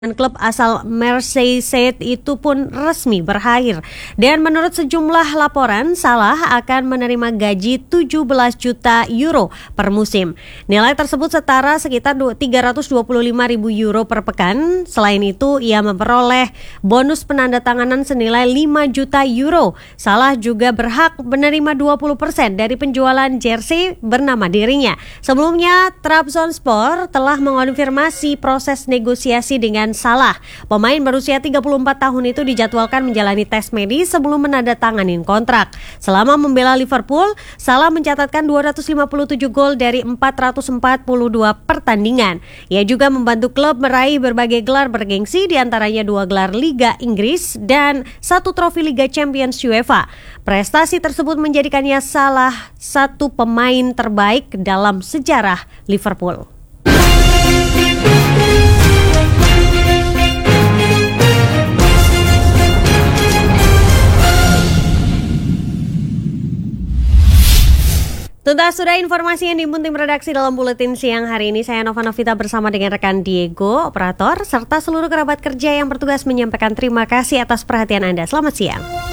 Dan klub asal Merseyside itu pun resmi berakhir. Dan menurut sejumlah laporan, Salah akan menerima gaji 17 juta euro per musim. Nilai tersebut setara sekitar 325.000 euro per pekan. Selain itu, ia memperoleh bonus penandatanganan senilai 5 juta euro. Salah juga berhak menerima 20% dari penjualan jersey bernama dirinya. Sebelumnya, Trabzonspor telah mengonfirmasi proses negosiasi dengan Salah. Pemain berusia 34 tahun itu dijadwalkan menjalani tes medis sebelum menandatangani kontrak. Selama membela Liverpool, Salah mencatatkan 257 gol dari 442 pertandingan. Ia juga membantu klub meraih berbagai gelar bergengsi, diantaranya 2 gelar Liga Inggris dan 1 trofi Liga Champions UEFA. Prestasi tersebut menjadikannya salah satu pemain terbaik dalam sejarah Liverpool. Tuntas sudah informasi yang dihimpun tim redaksi dalam buletin siang hari ini. Saya Nova Novita bersama dengan rekan Diego, operator, serta seluruh kerabat kerja yang bertugas menyampaikan terima kasih atas perhatian Anda. Selamat siang.